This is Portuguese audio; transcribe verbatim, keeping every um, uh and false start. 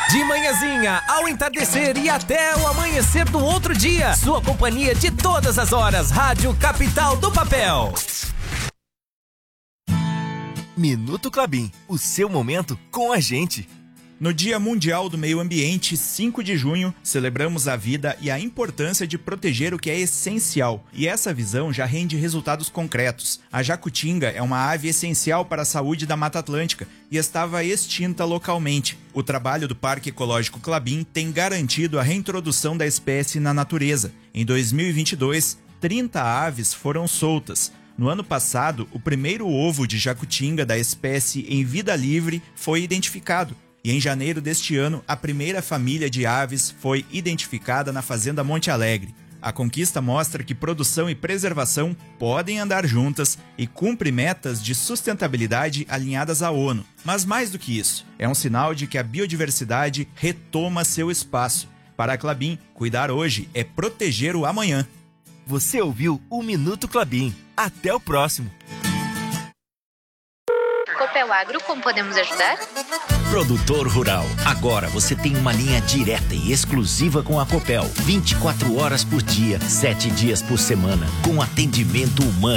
De manhãzinha, ao entardecer e até o amanhecer do outro dia. Sua companhia de todas as horas. Rádio Capital do Papel. Minuto Klabin, o seu momento com a gente. No Dia Mundial do Meio Ambiente, cinco de junho, celebramos a vida e a importância de proteger o que é essencial. E essa visão já rende resultados concretos. A jacutinga é uma ave essencial para a saúde da Mata Atlântica e estava extinta localmente. O trabalho do Parque Ecológico Klabin tem garantido a reintrodução da espécie na natureza. Em dois mil e vinte e dois, trinta aves foram soltas. No ano passado, o primeiro ovo de jacutinga da espécie em vida livre foi identificado. E em janeiro deste ano, a primeira família de aves foi identificada na Fazenda Monte Alegre. A conquista mostra que produção e preservação podem andar juntas e cumpre metas de sustentabilidade alinhadas à ONU. Mas mais do que isso, é um sinal de que a biodiversidade retoma seu espaço. Para a Klabin, cuidar hoje é proteger o amanhã. Você ouviu o Minuto Klabin. Até o próximo. Copel Agro, como podemos ajudar? Produtor rural, agora você tem uma linha direta e exclusiva com a Copel. vinte e quatro horas por dia, sete dias por semana, com atendimento humano.